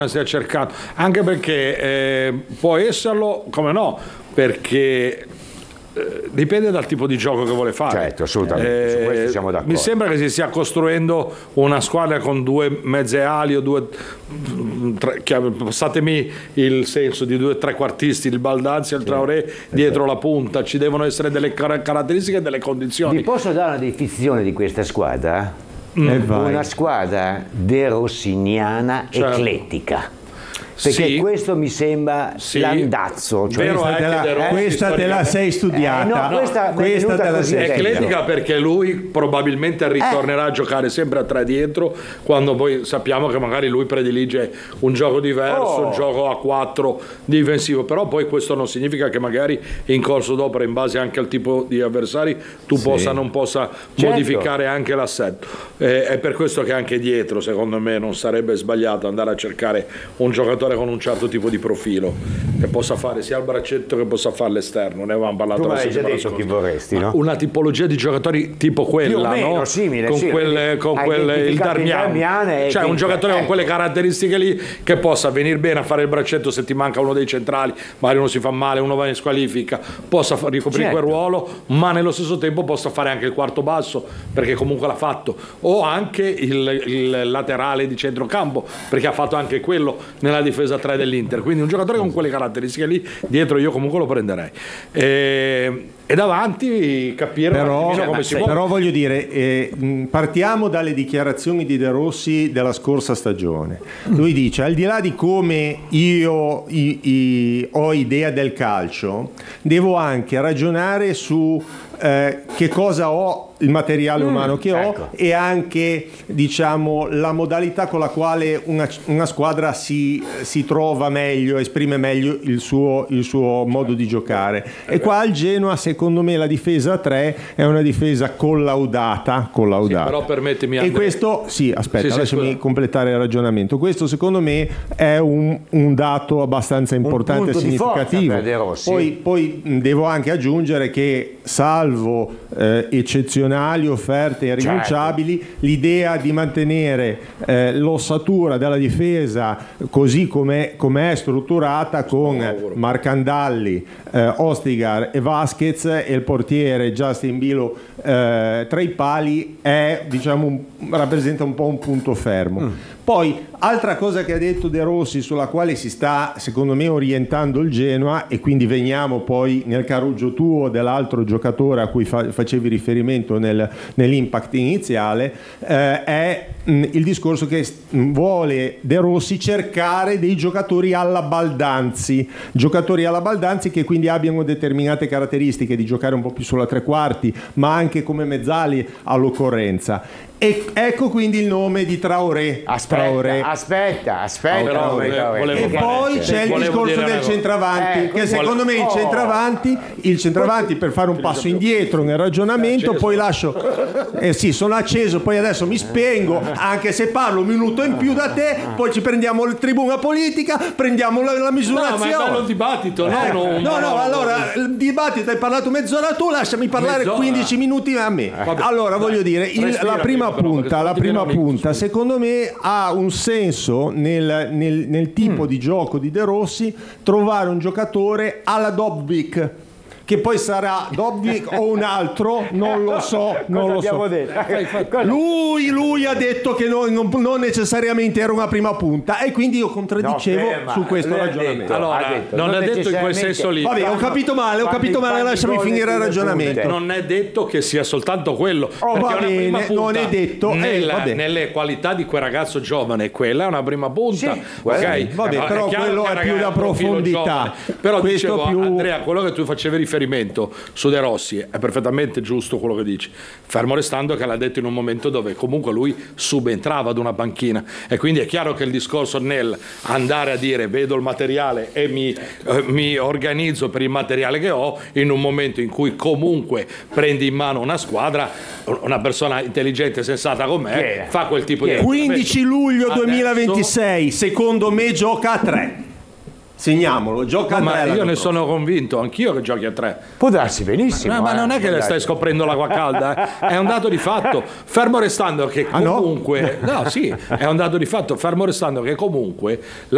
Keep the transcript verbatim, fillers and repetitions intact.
stia cercando, anche perché eh, può esserlo, come no, perché eh, dipende dal tipo di gioco che vuole fare. Certo, assolutamente, Eh, su questo siamo d'accordo. mi sembra che si stia costruendo una squadra con due mezze ali o due, tre, passatemi il senso, di due trequartisti, il Baldanzi e il Traoré dietro la punta. Ci devono essere delle car- caratteristiche e delle condizioni. Vi posso dare una definizione di questa squadra? Mm. Una squadra derossiniana Certo. eclettica. Perché Sì. questo mi sembra Sì. l'andazzo. Cioè Vero Questa è te che la, De Rossi questa te la sei studiata. Eh, no, questa mi è Questa venuta te la così sei dentro. studiata. Eclettica perché lui probabilmente ritornerà a giocare sempre a tre dietro, quando poi sappiamo che magari lui predilige un gioco diverso, Oh. un gioco a quattro difensivo, però poi questo non significa che magari in corso d'opera, in base anche al tipo di avversari, tu Sì. possa non possa Certo. modificare anche l'assetto. Eh, è per questo che anche dietro, secondo me, non sarebbe sbagliato andare a cercare un giocatore con un certo tipo di profilo, che possa fare sia il braccetto che possa fare l'esterno. Ne avevamo parlato Tu la mi hai già settimana detto scorsa. chi vorresti, no? Una tipologia di giocatori tipo quella, Più o meno, no? simile, con sì, quel, con hai quel il identificato il Darmian, Darmian e cioè un quindi- giocatore con ecco. quelle caratteristiche lì, che possa venire bene a fare il braccetto se ti manca uno dei centrali, magari uno si fa male, uno va in squalifica, possa fa- ricoprire Certo. quel ruolo, ma nello stesso tempo possa fare anche il quarto basso, perché comunque l'ha fatto, o anche il, il laterale di centrocampo, perché ha fatto anche quello nella difesa tre dell'Inter. Quindi un giocatore con quelle caratteristiche lì dietro io comunque lo prenderei. E, e davanti capire un Però, attimino come si muove. però voglio dire, eh, mh, partiamo dalle dichiarazioni di De Rossi della scorsa stagione. Lui dice: al di là di come io i- i- ho idea del calcio, devo anche ragionare su eh, che cosa ho, il materiale umano che ho, ecco. e anche, diciamo, la modalità con la quale una, una squadra si, si trova meglio, esprime meglio il suo, il suo modo di giocare. E qua al Genoa, secondo me, la difesa a tre è una difesa collaudata, collaudata. Sì, però permettimi, e Andrea. questo, sì, aspetta, Sì, sì, lasciami scusa. completare il ragionamento. Questo, secondo me, è un, un dato abbastanza importante e punto di forza significativo. per De Rossi. Poi, poi mh, devo anche aggiungere che, salvo eh, eccezionali offerte irrinunciabili, l'idea di mantenere eh, l'ossatura della difesa così come è strutturata, con Marcandalli, eh, Ostigar e Vasquez e il portiere Justin Bilo eh, tra i pali, è, diciamo, un, rappresenta un po' un punto fermo. Mm. Poi, altra cosa che ha detto De Rossi, sulla quale si sta, secondo me, orientando il Genoa, e quindi veniamo poi nel carruggio tuo dell'altro giocatore a cui fa, facevi riferimento nel, nell'impact iniziale, eh, è mh, il discorso che mh, vuole De Rossi cercare dei giocatori alla Baldanzi, giocatori alla Baldanzi che quindi abbiano determinate caratteristiche di giocare un po' più sulla tre quarti, ma anche come mezzali all'occorrenza. E ecco quindi il nome di Traoré. Aspetta, Traoré. aspetta, aspetta. Però, Traoré, eh, Traoré. volevo E fare- poi eh, c'è il volevo discorso dire una del cosa. centravanti, Eh, che secondo me il oh. centravanti, il centravanti per fare un passo indietro nel ragionamento, poi lascio, eh sì, sono acceso, poi adesso mi spengo, anche se parlo un minuto in più da te, poi ci prendiamo la tribuna politica, prendiamo la, la No, ma è misurazione. bello il dibattito, no? Eh, no, un no, no, monologo. allora il dibattito hai parlato mezz'ora tu, lasciami parlare Mezz'ora? quindici minuti a me. Vabbè, Allora dai, voglio dire, il- respira la prima prima, però, punta, perché la ti prima viene un punta, ictus. secondo me ha un senso nel, nel- nel tipo di gioco di De Rossi, trovare un giocatore alla Dobbik, che poi sarà Dobbik o un altro, non lo so, non lo abbiamo so. detto? Lui, lui ha detto che non, non- non necessariamente era una prima punta, e quindi io contraddicevo No, ferma, su questo lui ha ragionamento. detto, Allora, ha detto, non è detto in quel necessariamente- senso lì. Vabbè, ho capito male, ho Quanti- capito male, quanti lasciami gol finire il nelle ragionamento. punte? Non è detto che sia soltanto quello, Oh, perché va una prima bene, punta non è detto, eh, nella- vabbè. nelle qualità di quel ragazzo giovane, quella è una prima punta, Sì, ok? vabbè, vabbè, Allora, però chiaro quello che è ragazzi più da un profilo profondità. giovane. Però Questo dicevo, più- Andrea, quello che tu facevi riferimento su De Rossi è perfettamente giusto quello che dici, fermo restando che l'ha detto in un momento dove comunque lui subentrava ad una panchina, e quindi è chiaro che il discorso nel andare a dire vedo il materiale e mi, eh, mi organizzo per il materiale che ho, in un momento in cui comunque prendi in mano una squadra, una persona intelligente, sensata come me, Chi è? fa quel tipo Chi di è? quindici luglio Adesso- duemilaventisei, secondo me gioca a tre. Segniamolo, gioca No, a tre. ma io l'anno ne prossimo. sono convinto, anch'io che giochi a tre. Può darsi benissimo. No, ma eh. non è che le stai scoprendo l'acqua calda, eh. È un dato di fatto, fermo restando che Ah, no? comunque, no? Sì, è un dato di fatto, fermo restando che comunque la